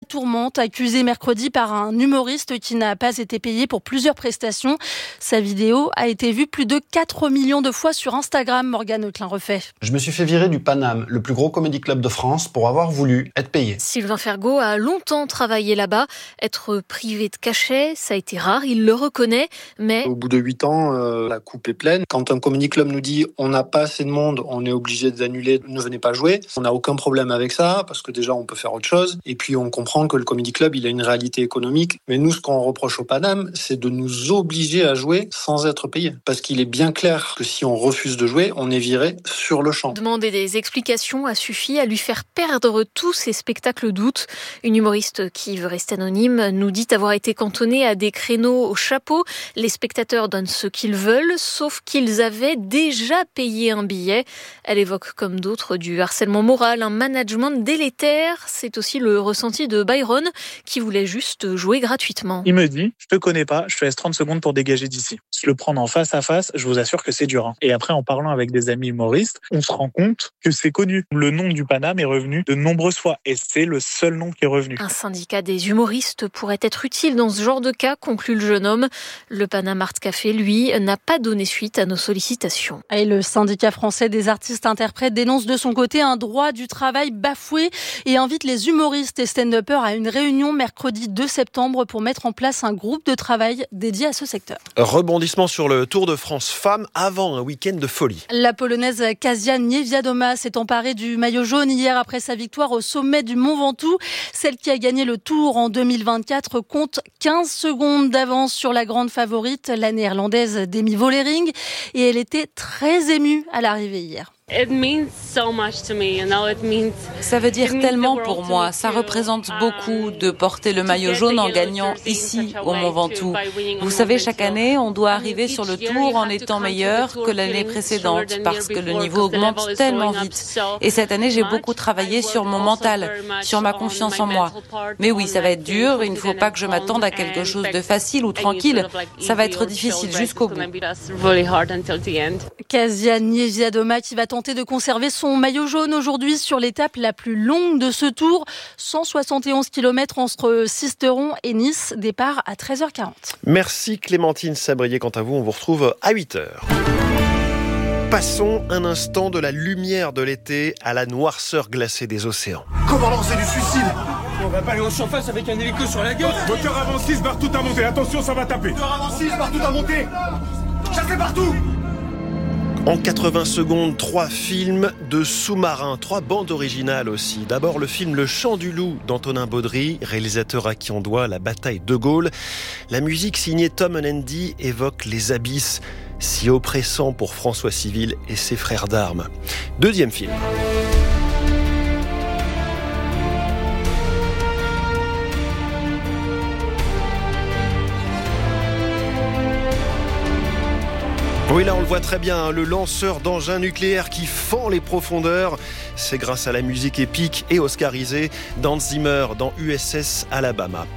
tourmente, accusé mercredi par un humoriste qui n'a pas été payé pour plusieurs prestations. Sa vidéo a été vue plus de 4 millions de fois sur Instagram, Morgane Auclin-Refait. Je me suis fait virer du Paname, le plus gros comédie club de France, pour avoir voulu être payé. Sylvain Fergaud a longtemps travaillé là-bas. Être privé de cachet, ça a été rare, il le reconnaît, mais... Au bout de 8 ans, la coupe est pleine. Quand un comédie club nous dit on n'a pas assez de monde, on est obligé d'annuler, ne venez pas jouer, on n'a aucun problème avec ça, parce que déjà on peut faire autre chose. Et puis on comprend que le comédie club, il a une réalité économique. Mais nous, ce qu'on reproche au Paname, c'est de nous obliger à jouer sans être payé. Parce qu'il est bien clair que si on refuse de jouer, on est viré sur le champ. Demander des explications a suffi à lui faire perdre tous ses spectacles d'août. Une humoriste qui veut rester anonyme nous dit avoir été cantonnée à des créneaux au chapeau. Les spectateurs donnent ce qu'ils veulent, sauf qu'ils avaient déjà payé un billet. Elle évoque comme d'autres du harcèlement moral, un management délétère. C'est aussi le ressenti de Byron qui voulait juste jouer gratuitement. Il me dit, je te connais pas, je te laisse 30 secondes pour dégager d'ici. Se le prendre en face à face, je vous assure que c'est dur. Et après, en parlant avec des amis humoristes, on se rend compte que c'est connu. Le nom du Paname est revenu de nombreuses fois et c'est le seul nom qui est revenu. Un syndicat des humoristes pourrait être utile dans ce genre de cas, conclut le jeune homme. Le Paname Art Café, lui, n'a pas donné suite à nos sollicitations. Et le syndicat français des artistes-interprètes dénonce de son côté un droit du travail bafoué et invite les humoristes et stand-uppers à une réunion mercredi 2 septembre pour mettre en place un groupe de travail dédié à ce secteur. Rebondissement sur le Tour de France femmes avant un week-end de folie. La Polonaise Kasia Niewiadoma s'est emparée du maillot jaune hier après sa victoire au sommet du Mont Ventoux. Celle qui a gagné le Tour en 2024 compte 15 secondes d'avance sur la grande favorite, la néerlandaise Demi Vollering. Et elle était très émue à l'arrivée hier. Ça veut dire tellement pour moi. Ça représente beaucoup de porter le maillot jaune en gagnant ici au Mont Ventoux. Vous savez, chaque année, on doit arriver sur le Tour en étant meilleur que l'année précédente parce que le niveau augmente tellement vite. Et cette année, j'ai beaucoup travaillé sur mon mental, sur ma confiance en moi. Mais oui, ça va être dur. Il ne faut pas que je m'attende à quelque chose de facile ou tranquille. Ça va être difficile jusqu'au bout. Kasia Niewiadoma qui va tenter de conserver son maillot jaune aujourd'hui sur l'étape la plus longue de ce tour. 171 km entre Sisteron et Nice. Départ à 13h40. Merci Clémentine Sabrier. Quant à vous, on vous retrouve à 8h. Passons un instant de la lumière de l'été à la noirceur glacée des océans. Comment lancer du suicide? On va pas aller en surface avec un hélico sur la gueule. Moteur avant 6, barre tout à monter. Attention, ça va taper. Moteur avant 6, barre tout à monter. Chassez partout. En 80 secondes, 3 films de sous-marins, 3 bandes originales aussi. D'abord le film Le Chant du Loup d'Antonin Baudry, réalisateur à qui on doit la bataille de Gaulle. La musique signée Tom Andy évoque les abysses, si oppressants pour François Civil et ses frères d'armes. Deuxième film. Oui, là on le voit très bien, le lanceur d'engins nucléaires qui fend les profondeurs. C'est grâce à la musique épique et oscarisée d'Hans Zimmer dans USS Alabama.